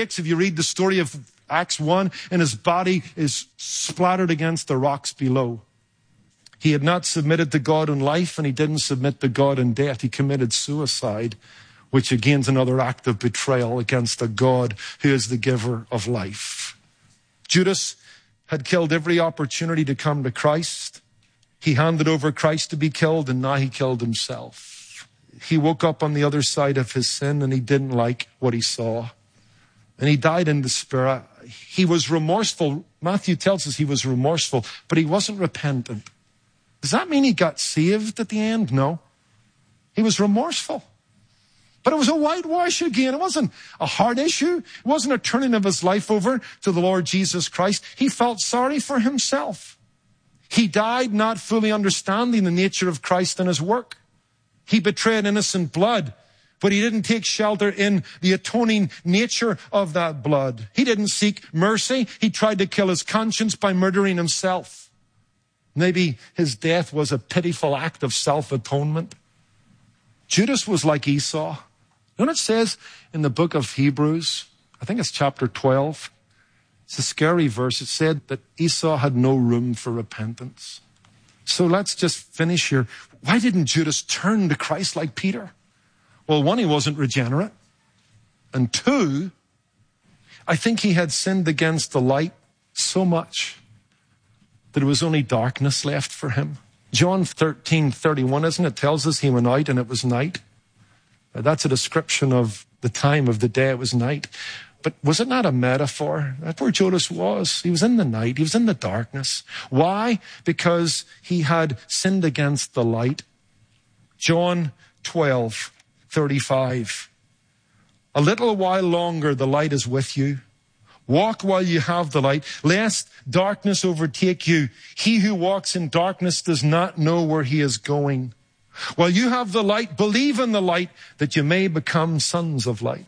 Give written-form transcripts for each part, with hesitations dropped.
breaks, if you read the story of Acts 1, and his body is splattered against the rocks below. He had not submitted to God in life, and he didn't submit to God in death. He committed suicide, which again is another act of betrayal against a God who is the giver of life. Judas had killed every opportunity to come to Christ. He handed over Christ to be killed, and now he killed himself. He woke up on the other side of his sin, and he didn't like what he saw. And he died in despair. He was remorseful. Matthew tells us he was remorseful, but he wasn't repentant. Does that mean he got saved at the end? No. He was remorseful. But it was a whitewash again. It wasn't a hard issue. It wasn't a turning of his life over to the Lord Jesus Christ. He felt sorry for himself. He died not fully understanding the nature of Christ and his work. He betrayed innocent blood, but he didn't take shelter in the atoning nature of that blood. He didn't seek mercy. He tried to kill his conscience by murdering himself. Maybe his death was a pitiful act of self-atonement. Judas was like Esau. You know what it says in the book of Hebrews? I think it's chapter 12. It's a scary verse. It said that Esau had no room for repentance. So let's just finish here. Why didn't Judas turn to Christ like Peter? Well, one, he wasn't regenerate. And two, I think he had sinned against the light so much that there was only darkness left for him. John 13:31, isn't it? Tells us he went out and it was night. That's a description of the time of the day. It was night. But was it not a metaphor? That's where Judas was. He was in the night. He was in the darkness. Why? Because he had sinned against the light. John 12:35. A little while longer the light is with you. Walk while you have the light, lest darkness overtake you. He who walks in darkness does not know where he is going. While you have the light, believe in the light, that you may become sons of light.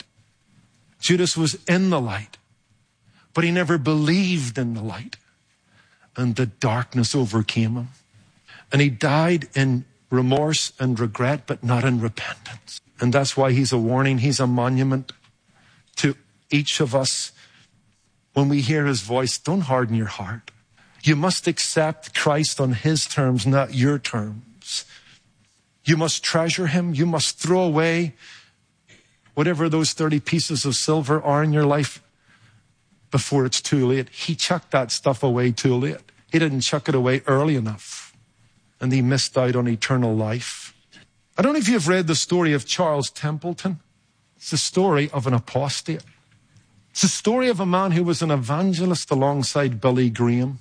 Judas was in the light, but he never believed in the light. And the darkness overcame him. And he died in remorse and regret, but not in repentance. And that's why he's a warning. He's a monument to each of us. When we hear his voice, don't harden your heart. You must accept Christ on his terms, not your terms. You must treasure him. You must throw away whatever those 30 pieces of silver are in your life before it's too late. He chucked that stuff away too late. He didn't chuck it away early enough. And he missed out on eternal life. I don't know if you've read the story of Charles Templeton. It's the story of an apostate. It's the story of a man who was an evangelist alongside Billy Graham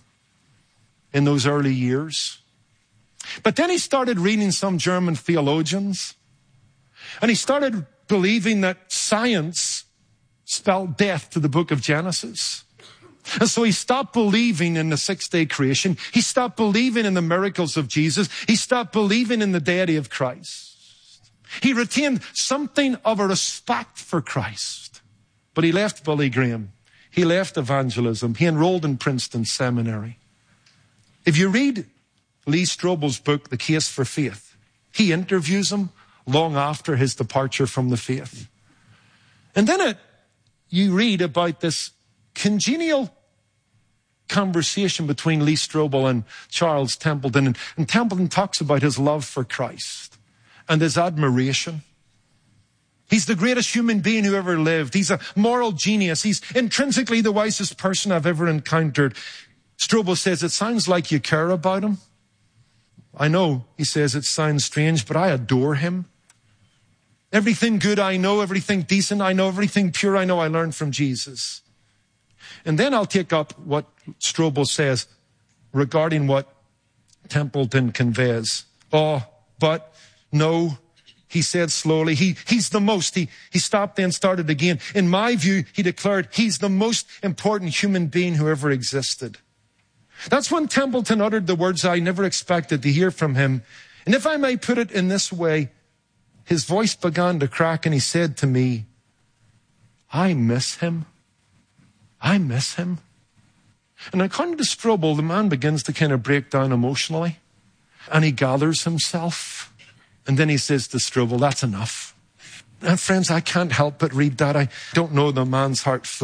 in those early years. But then he started reading some German theologians, and he started believing that science spelled death to the book of Genesis. And so he stopped believing in the six-day creation. He stopped believing in the miracles of Jesus. He stopped believing in the deity of Christ. He retained something of a respect for Christ. But he left Billy Graham. He left evangelism. He enrolled in Princeton Seminary. If you read Lee Strobel's book, The Case for Faith, he interviews him long after his departure from the faith. And then you read about this congenial conversation between Lee Strobel and Charles Templeton. And Templeton talks about his love for Christ and his admiration. He's the greatest human being who ever lived. He's a moral genius. He's intrinsically the wisest person I've ever encountered. Strobel says, it sounds like you care about him. I know, he says, it sounds strange, but I adore him. Everything good I know, everything decent I know, everything pure I know, I learned from Jesus. And then I'll take up what Strobel says regarding what Templeton conveys. Oh, but no, he said slowly, he's the most. He stopped then, started again. In my view, he declared, he's the most important human being who ever existed. That's when Templeton uttered the words I never expected to hear from him. And if I may put it in this way, his voice began to crack and he said to me, I miss him. I miss him. And according to Strobel, the man begins to kind of break down emotionally. And he gathers himself. And then he says to Strobel, that's enough. And friends, I can't help but read that. I don't know the man's heart fully.